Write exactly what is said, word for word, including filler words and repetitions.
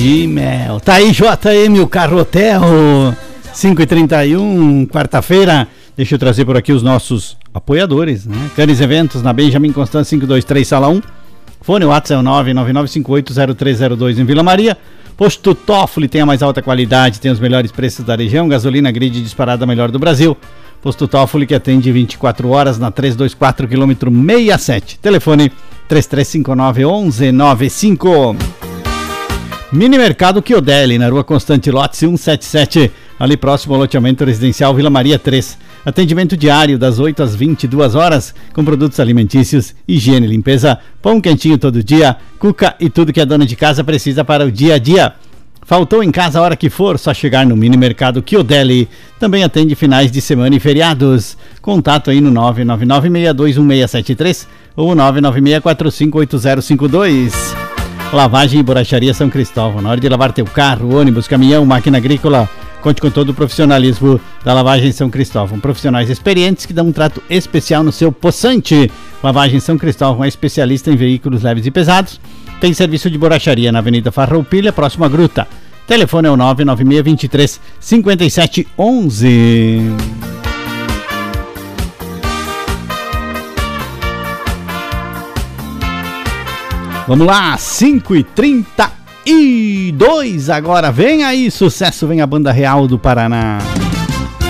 de mel. Tá aí, J M, o Carro Hotel, cinco e trinta e um, quarta-feira. Deixa eu trazer por aqui os nossos apoiadores, né? Canis Eventos, na Benjamin Constant cinco dois três, sala um. Fone WhatsApp é o nove nove nove cinco oito zero três zero dois em Vila Maria. Posto Toffoli tem a mais alta qualidade, tem os melhores preços da região. Gasolina grid disparada melhor do Brasil. Posto Toffoli, que atende vinte e quatro horas na trezentos e vinte e quatro, quilômetro sessenta e sete. Telefone três três cinco nove, um um nove cinco. Mini Mercado Chiodelli, na Rua Constante Lote cento e setenta e sete, ali próximo ao loteamento residencial Vila Maria três. Atendimento diário das oito às vinte e duas horas, com produtos alimentícios, higiene e limpeza, pão quentinho todo dia, cuca e tudo que a dona de casa precisa para o dia a dia. Faltou em casa a hora que for, só chegar no Mini Mercado Chiodelli. Também atende finais de semana e feriados. Contato aí no nove nove nove, seis dois um seis sete três ou nove nove seis quatro cinco oito zero cinco dois. Lavagem e Borracharia São Cristóvão. Na hora de lavar teu carro, ônibus, caminhão, máquina agrícola, conte com todo o profissionalismo da Lavagem São Cristóvão. Profissionais experientes que dão um trato especial no seu poçante. Lavagem São Cristóvão é especialista em veículos leves e pesados. Tem serviço de borracharia na Avenida Farroupilha, próxima à Gruta. Telefone é o nove nove seis dois três cinco sete um um. Vamos lá, cinco e trinta e dois agora. Vem aí, sucesso, vem a Banda Real do Paraná.